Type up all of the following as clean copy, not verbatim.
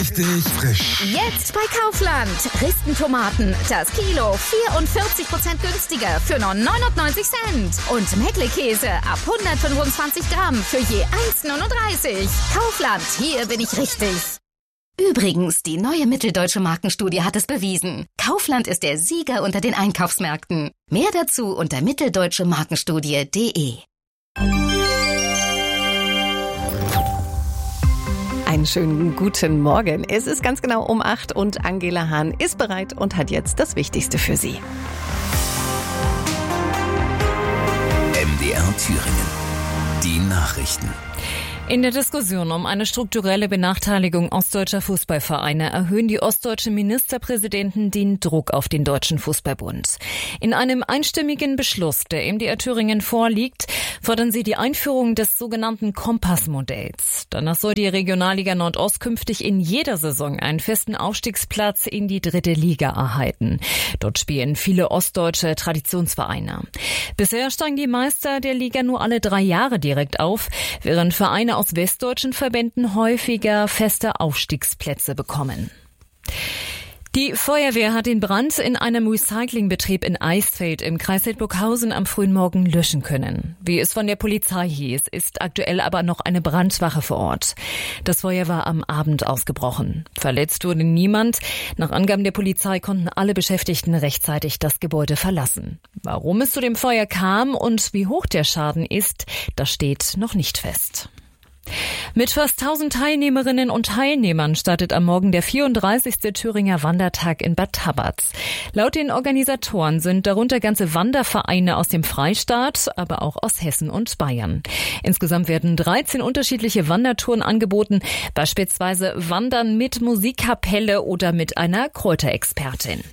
Richtig frisch. Jetzt bei Kaufland. Ristentomaten. Das Kilo 44% günstiger für nur 99 Cent. Und Meckle-Käse ab 125 Gramm für je 1,39. Kaufland, hier bin ich richtig. Übrigens, die neue Mitteldeutsche Markenstudie hat es bewiesen. Kaufland ist der Sieger unter den Einkaufsmärkten. Mehr dazu unter mitteldeutschemarkenstudie.de. Einen schönen guten Morgen. Es ist ganz genau um 8 und Angela Hahn ist bereit und hat jetzt das Wichtigste für Sie. MDR Thüringen. Die Nachrichten. In der Diskussion um eine strukturelle Benachteiligung ostdeutscher Fußballvereine erhöhen die ostdeutschen Ministerpräsidenten den Druck auf den Deutschen Fußballbund. In einem einstimmigen Beschluss, der MDR Thüringen vorliegt, fordern sie die Einführung des sogenannten Kompassmodells. Danach soll die Regionalliga Nordost künftig in jeder Saison einen festen Aufstiegsplatz in die 3. Liga erhalten. Dort spielen viele ostdeutsche Traditionsvereine. Bisher steigen die Meister der Liga nur alle 3 Jahre direkt auf, während Vereine aus westdeutschen Verbänden häufiger feste Aufstiegsplätze bekommen. Die Feuerwehr hat den Brand in einem Recyclingbetrieb in Eisfeld im Kreis Hildburghausen am frühen Morgen löschen können. Wie es von der Polizei hieß, ist aktuell aber noch eine Brandwache vor Ort. Das Feuer war am Abend ausgebrochen. Verletzt wurde niemand. Nach Angaben der Polizei konnten alle Beschäftigten rechtzeitig das Gebäude verlassen. Warum es zu dem Feuer kam und wie hoch der Schaden ist, das steht noch nicht fest. Mit fast 1000 Teilnehmerinnen und Teilnehmern startet am Morgen der 34. Thüringer Wandertag in Bad Tabatz. Laut den Organisatoren sind darunter ganze Wandervereine aus dem Freistaat, aber auch aus Hessen und Bayern. Insgesamt werden 13 unterschiedliche Wandertouren angeboten, beispielsweise Wandern mit Musikkapelle oder mit einer Kräuterexpertin.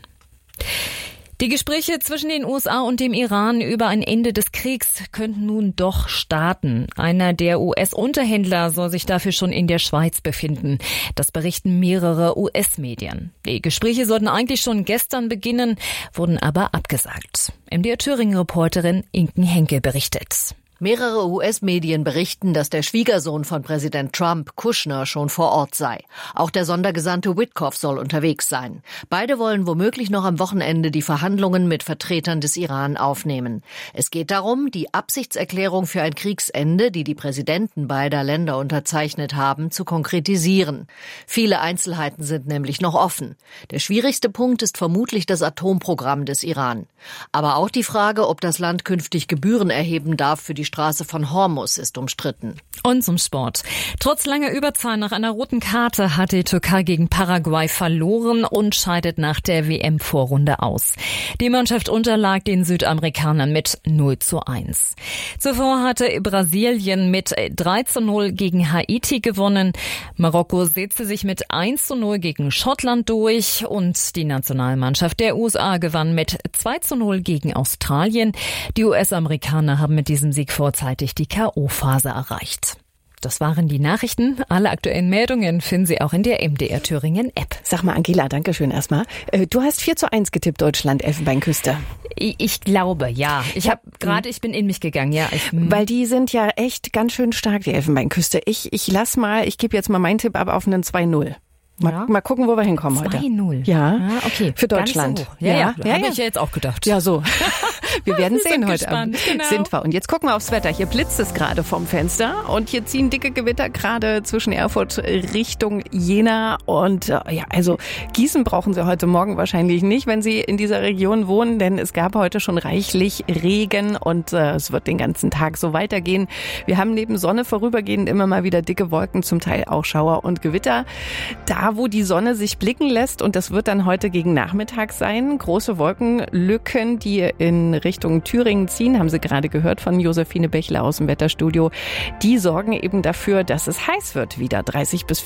Die Gespräche zwischen den USA und dem Iran über ein Ende des Kriegs könnten nun doch starten. Einer der US-Unterhändler soll sich dafür schon in der Schweiz befinden. Das berichten mehrere US-Medien. Die Gespräche sollten eigentlich schon gestern beginnen, wurden aber abgesagt. MDR Thüringen-Reporterin Inken Henke berichtet. Mehrere US-Medien berichten, dass der Schwiegersohn von Präsident Trump, Kushner, schon vor Ort sei. Auch der Sondergesandte Witkoff soll unterwegs sein. Beide wollen womöglich noch am Wochenende die Verhandlungen mit Vertretern des Iran aufnehmen. Es geht darum, die Absichtserklärung für ein Kriegsende, die die Präsidenten beider Länder unterzeichnet haben, zu konkretisieren. Viele Einzelheiten sind nämlich noch offen. Der schwierigste Punkt ist vermutlich das Atomprogramm des Iran. Aber auch die Frage, ob das Land künftig Gebühren erheben darf für die Straße von Hormuz, ist umstritten. Und zum Sport. Trotz langer Überzahl nach einer roten Karte hat die Türkei gegen Paraguay verloren und scheidet nach der WM-Vorrunde aus. Die Mannschaft unterlag den Südamerikanern mit 0:1. Zuvor hatte Brasilien mit 3:0 gegen Haiti gewonnen. Marokko setzte sich mit 1:0 gegen Schottland durch und die Nationalmannschaft der USA gewann mit 2:0 gegen Australien. Die US-Amerikaner haben mit diesem Sieg vorzeitig die K.O.-Phase erreicht. Das waren die Nachrichten. Alle aktuellen Meldungen finden Sie auch in der MDR Thüringen App. Sag mal, Angela, danke schön erstmal. Du hast 4:1 getippt, Deutschland, Elfenbeinküste. Ich glaube, ja. Ich bin in mich gegangen, ja. Weil die sind ja echt ganz schön stark, die Elfenbeinküste. Ich gebe jetzt mal meinen Tipp ab auf einen 2:0. Mal gucken, wo wir hinkommen heute. 2:0. Ja, okay. Für Deutschland. So ja. Habe ich ja jetzt auch gedacht. Ja, so. Wir werden sehen heute gespannt. Abend. Genau. Sind wir. Und jetzt gucken wir aufs Wetter. Hier blitzt es gerade vom Fenster und hier ziehen dicke Gewitter gerade zwischen Erfurt Richtung Jena. Und also Gießen brauchen Sie heute Morgen wahrscheinlich nicht, wenn Sie in dieser Region wohnen, denn es gab heute schon reichlich Regen und es wird den ganzen Tag so weitergehen. Wir haben neben Sonne vorübergehend immer mal wieder dicke Wolken, zum Teil auch Schauer und Gewitter. Da, wo die Sonne sich blicken lässt, und das wird dann heute gegen Nachmittag sein, große Wolkenlücken, die in Richtung Thüringen ziehen, haben Sie gerade gehört von Josephine Bechler aus dem Wetterstudio. Die sorgen eben dafür, dass es heiß wird wieder. 30 bis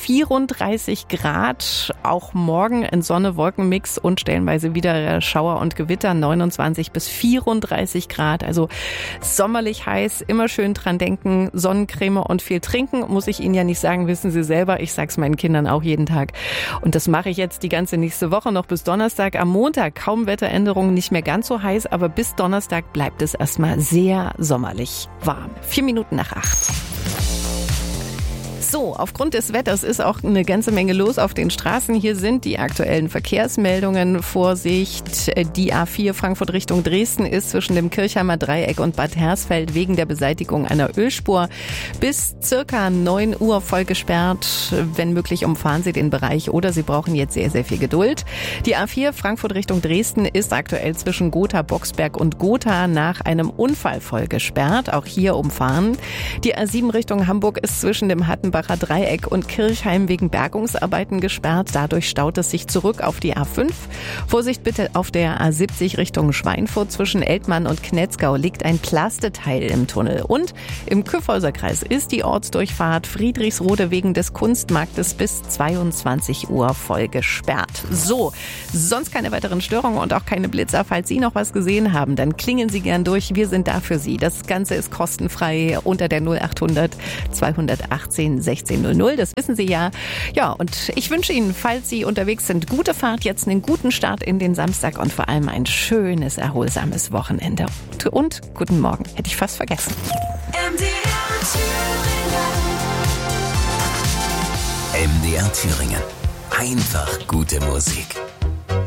34 Grad, auch morgen ein Sonne-Wolken-Mix und stellenweise wieder Schauer und Gewitter, 29 bis 34 Grad, also sommerlich heiß, immer schön dran denken, Sonnencreme und viel trinken, muss ich Ihnen ja nicht sagen, wissen Sie selber, ich sag's meinen Kindern auch jeden Tag. Und das mache ich jetzt die ganze nächste Woche noch bis Donnerstag. Am Montag kaum Wetteränderungen, nicht mehr ganz so heiß, aber bis Donnerstag bleibt es erstmal sehr sommerlich warm. 7:04. So, aufgrund des Wetters ist auch eine ganze Menge los auf den Straßen. Hier sind die aktuellen Verkehrsmeldungen. Vorsicht, die A4 Frankfurt Richtung Dresden ist zwischen dem Kirchheimer Dreieck und Bad Hersfeld wegen der Beseitigung einer Ölspur bis circa 9 Uhr voll gesperrt. Wenn möglich, umfahren Sie den Bereich oder Sie brauchen jetzt sehr, sehr viel Geduld. Die A4 Frankfurt Richtung Dresden ist aktuell zwischen Gotha, Boxberg und Gotha nach einem Unfall voll gesperrt. Auch hier umfahren. Die A7 Richtung Hamburg ist zwischen dem Hattenbacher Dreieck und Kirchheim wegen Bergungsarbeiten gesperrt. Dadurch staut es sich zurück auf die A5. Vorsicht bitte auf der A70 Richtung Schweinfurt. Zwischen Eltmann und Knetzgau liegt ein Plasteteil im Tunnel. Und im Kyffhäuserkreis ist die Ortsdurchfahrt Friedrichsrode wegen des Kunstmarktes bis 22 Uhr voll gesperrt. So, sonst keine weiteren Störungen und auch keine Blitzer. Falls Sie noch was gesehen haben, dann klingeln Sie gern durch. Wir sind da für Sie. Das Ganze ist kostenfrei unter der 0800 218 1600. Das wissen Sie ja. Ja, und ich wünsche Ihnen, falls Sie unterwegs sind, gute Fahrt, jetzt einen guten Start in den Samstag und vor allem ein schönes, erholsames Wochenende. Und guten Morgen. Hätte ich fast vergessen. MDR Thüringen. Einfach gute Musik.